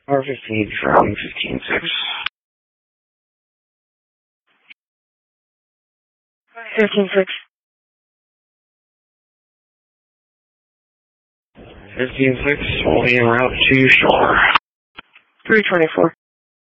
R15 from 15-6. 15-6. 15-6, holding en route to shore. 324.